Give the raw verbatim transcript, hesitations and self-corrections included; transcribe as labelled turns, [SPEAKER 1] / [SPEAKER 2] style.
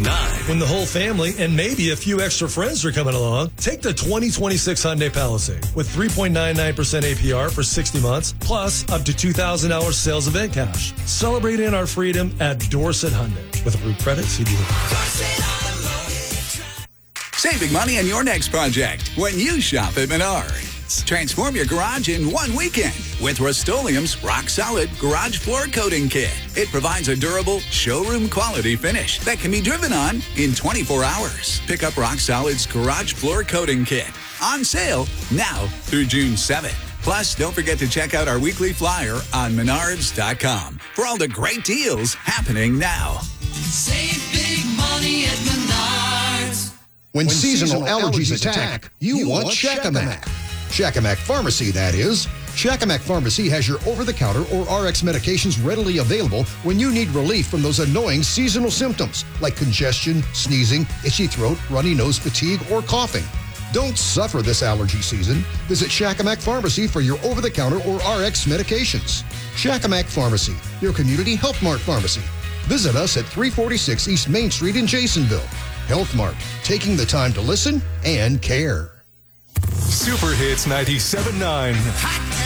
[SPEAKER 1] nine.
[SPEAKER 2] When the whole family and maybe a few extra friends are coming along, take the twenty twenty-six Hyundai Palisade with three point nine nine percent A P R for sixty months, plus up to two thousand dollars sales event cash. Celebrating our freedom at Dorset Hyundai. With approved credit, see dealer.
[SPEAKER 3] Saving money on your next project when you shop at Menards. Transform your garage in one weekend with Rust-Oleum's Rock Solid Garage Floor Coating Kit. It provides a durable, showroom-quality finish that can be driven on in twenty-four hours. Pick up Rock Solid's Garage Floor Coating Kit. On sale now through June seventh. Plus, don't forget to check out our weekly flyer on menards dot com for all the great deals happening now.
[SPEAKER 4] Save big money at Menards.
[SPEAKER 5] When, when seasonal, seasonal allergies, allergies attack, you, you want Shakamak. Shakamak Pharmacy, that is. Shakamak Pharmacy has your over-the-counter or R X medications readily available when you need relief from those annoying seasonal symptoms like congestion, sneezing, itchy throat, runny nose, fatigue, or coughing. Don't suffer this allergy season. Visit Shakamak Pharmacy for your over-the-counter or R X medications. Shakamak Pharmacy, your community Health Mart pharmacy. Visit us at three forty-six East Main Street in Jasonville. Health Mart, taking the time to listen and care.
[SPEAKER 1] Super Hits ninety-seven point nine.